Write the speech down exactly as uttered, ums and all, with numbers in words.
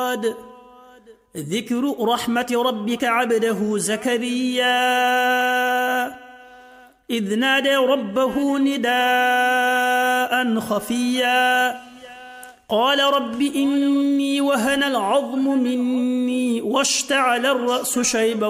ذكر رحمة ربك عبده زكريا إذ نادى ربه نداء خفيا قال رب إني وهن العظم مني واشتعل الرأس شيبا